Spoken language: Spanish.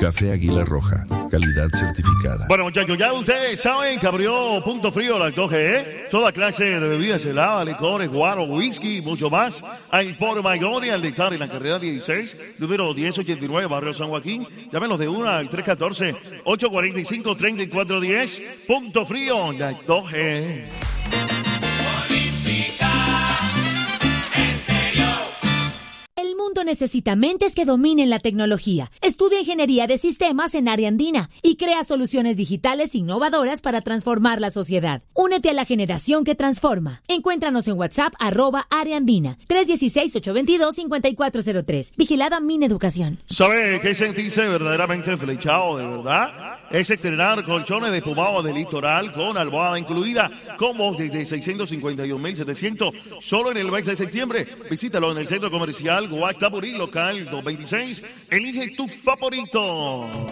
Café Águila Roja, calidad certificada. Bueno, muchachos, ya ustedes saben que abrió Punto Frío las 2G, toda clase de bebidas heladas, licores, guaro, whisky y mucho más. Hay por mayor y al dictar en la carrera 16, número 1089, barrio San Joaquín. Llámenos de 1 al 314-845-3410. Punto Frío, las 2G. El mundo necesita mentes que dominen la tecnología. Estudia ingeniería de sistemas en Área Andina y crea soluciones digitales innovadoras para transformar la sociedad. Únete a la generación que transforma. Encuéntranos en WhatsApp @Área Andina 316-822-5403. Vigilada Mineducación. ¿Sabe qué sentirse verdaderamente flechado de verdad? Es estrenar colchones de espumado de Litoral con almohada incluida, combos desde 651.700 solo en el mes de septiembre. Visítalo en el centro comercial Guatapurí, local 226. Elige tu favorito.